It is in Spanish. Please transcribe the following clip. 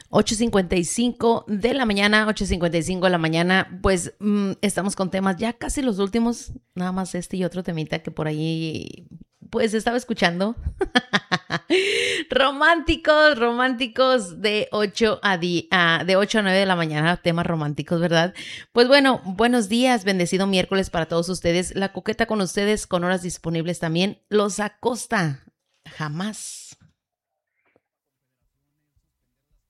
8:55 de la mañana, 8:55 de la mañana. Pues estamos con temas ya casi los últimos, nada más este y otro temita que por ahí pues estaba escuchando. Románticos de 8 a 9 de la mañana, temas románticos, ¿verdad? Pues bueno, buenos días, bendecido miércoles para todos ustedes. La coqueta con ustedes, con horas disponibles también. Los Acosta, jamás